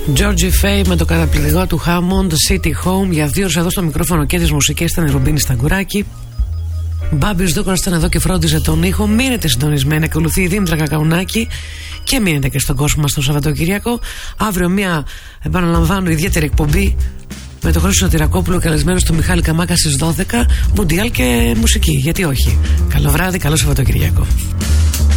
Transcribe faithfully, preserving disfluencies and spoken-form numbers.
Georgie Fay με το καταπληκτικό του Hammond City Home. Για δύο ώρες εδώ στο μικρόφωνο και τις μουσικές ήταν η Ρουμπίνη Σταγκουράκη. Μπάμπης Δούκρας ήταν εδώ και φρόντιζε τον ήχο. Μείνετε συντονισμένοι, ακολουθεί η Δήμητρα Κακαουνάκη. Και μείνετε και στον κόσμο μας το Σαββατοκύριακο. Αύριο μια, επαναλαμβάνω, ιδιαίτερη εκπομπή με τον Χρήστο Σωτηρακόπουλο, καλεσμένος του Μιχάλη Καμάκα στις δώδεκα. Μουντιάλ και μουσική, γιατί όχι. Καλό βράδυ, καλό Σαββατοκύριακο.